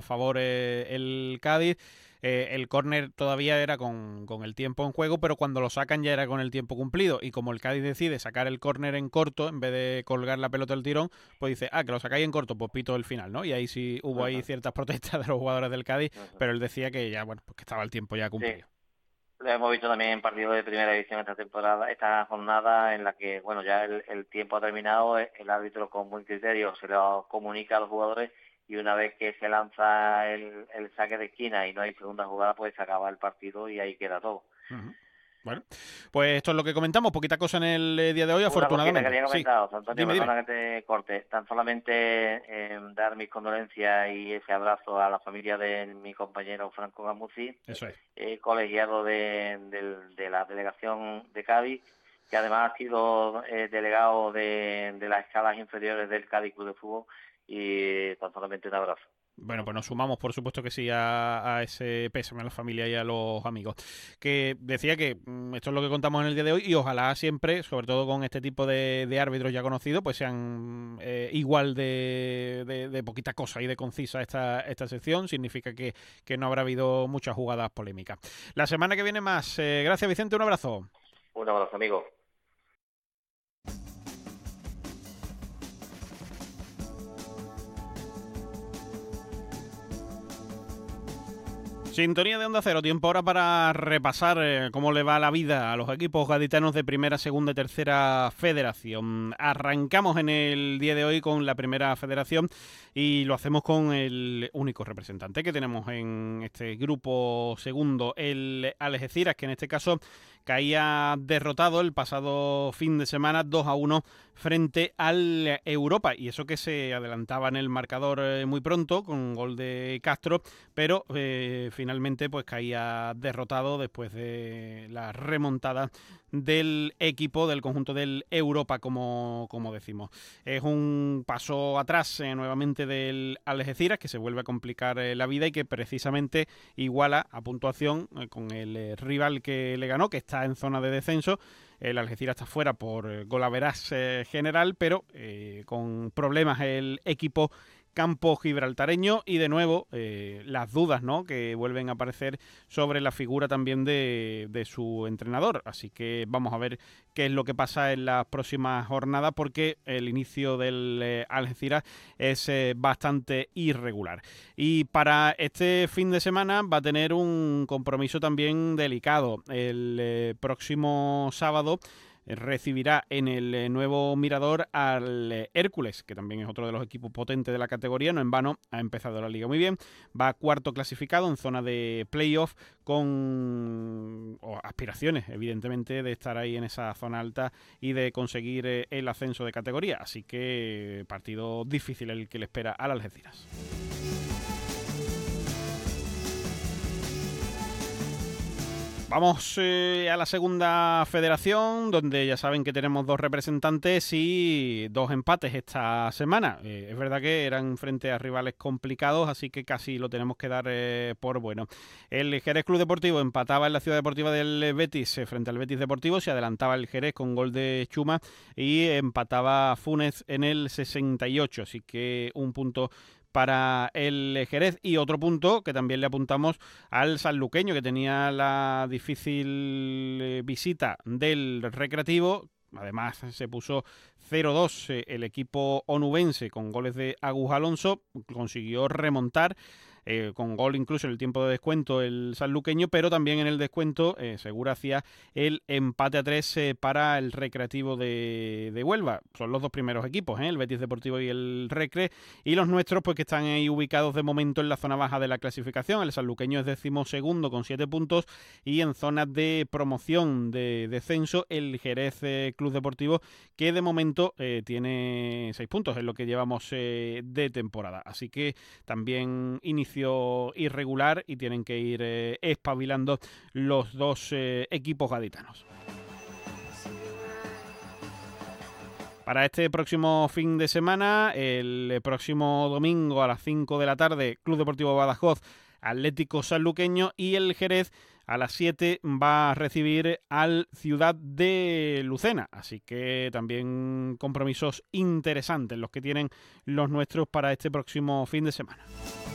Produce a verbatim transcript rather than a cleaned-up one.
favor eh, el Cádiz. Eh, el córner todavía era con, con el tiempo en juego, pero cuando lo sacan ya era con el tiempo cumplido. Y como el Cádiz decide sacar el córner en corto, en vez de colgar la pelota del tirón, pues dice, ah, que lo sacáis en corto, pues pito el final, ¿no? Y ahí sí hubo ahí Ajá, ciertas protestas de los jugadores del Cádiz, ajá. pero él decía que ya, bueno, pues que estaba el tiempo ya Sí, cumplido. lo hemos visto también en partidos de primera división esta temporada, esta jornada en la que, bueno, ya el, el tiempo ha terminado, el, el árbitro con buen criterio se lo comunica a los jugadores y una vez que se lanza el, el saque de esquina y no hay segunda jugada, pues se acaba el partido y ahí queda todo. Ujú. Bueno, pues esto es lo que comentamos, poquita cosa en el eh, día de hoy, Una cosita que afortunadamente. había Sí, comentado, Antonio, dime, dime. perdona que te corte. Tan solamente eh, dar mis condolencias y ese abrazo a la familia de mi compañero Franco Gamuzzi, Eso es. eh, colegiado de, del- de la delegación de Cádiz, que además ha sido eh, delegado de, de las escalas inferiores del Cádiz Club de Fútbol, y tan solamente un abrazo. Bueno, pues nos sumamos, por supuesto que sí, a, a ese pésame a la familia y a los amigos. Que decía que mm, esto es lo que contamos en el día de hoy y ojalá siempre, sobre todo con este tipo de, de árbitros ya conocidos, pues sean eh, igual de, de, de poquita cosa y de concisa esta, esta sección. Significa que, que no habrá habido muchas jugadas polémicas. La semana que viene más. Eh, gracias, Vicente, un abrazo. Un abrazo, amigo. Sintonía de Onda Cero, tiempo ahora para repasar eh, cómo le va la vida a los equipos gaditanos de primera, segunda y tercera federación. Arrancamos en el día de hoy con la primera federación y lo hacemos con el único representante que tenemos en este grupo segundo, el Algeciras, que en este caso caía derrotado el pasado fin de semana dos a uno frente al Europa, y eso que se adelantaba en el marcador eh, muy pronto con gol de Castro, pero eh, finalmente pues caía derrotado después de la remontada del equipo del conjunto del Europa, como, como decimos. Es un paso atrás eh, nuevamente del Algeciras, que se vuelve a complicar eh, la vida y que precisamente iguala a puntuación eh, con el eh, rival que le ganó, que está en zona de descenso. El Algeciras está fuera por golaveras eh, general, pero eh, con problemas el equipo campo gibraltareño, y de nuevo eh, las dudas, ¿no?, que vuelven a aparecer sobre la figura también de, de su entrenador. Así que vamos a ver qué es lo que pasa en las próximas jornadas, porque el inicio del eh, Algeciras es eh, bastante irregular. Y para este fin de semana va a tener un compromiso también delicado. El eh, próximo sábado recibirá en el nuevo Mirador al Hércules, que también es otro de los equipos potentes de la categoría. No en vano ha empezado la liga muy bien, va cuarto clasificado en zona de playoff, con aspiraciones evidentemente de estar ahí en esa zona alta y de conseguir el ascenso de categoría. Así que partido difícil el que le espera al Algeciras. Vamos eh, a la segunda federación, donde ya saben que tenemos dos representantes y dos empates esta semana. Eh, es verdad que eran frente a rivales complicados, así que casi lo tenemos que dar eh, por bueno. El Jerez Club Deportivo empataba en la Ciudad Deportiva del Betis eh, frente al Betis Deportivo, se adelantaba el Jerez con gol de Chuma y empataba Funes en el sesenta y ocho, así que un punto para el Jerez, y otro punto que también le apuntamos al sanluqueño, que tenía la difícil visita del Recreativo. Además se puso cero dos eh, el equipo onubense con goles de Agus Alonso, consiguió remontar eh, con gol incluso en el tiempo de descuento el sanluqueño, pero también en el descuento eh, Segura hacía el empate a tres eh, para el Recreativo de, de Huelva. Son los dos primeros equipos, ¿eh? El Betis Deportivo y el Recre, y los nuestros pues que están ahí ubicados de momento en la zona baja de la clasificación. El sanluqueño es decimosegundo con siete puntos, y en zona de promoción de descenso el Jerez eh, Club Deportivo, que de momento eh, tiene seis puntos en lo que llevamos eh, de temporada. Así que también inicio irregular y tienen que ir eh, espabilando los dos eh, equipos gaditanos. Para este próximo fin de semana, el próximo domingo a las cinco de la tarde, Club Deportivo Badajoz, Atlético Sanluqueño, y el Jerez a las siete va a recibir al Ciudad de Lucena. Así que también compromisos interesantes los que tienen los nuestros para este próximo fin de semana.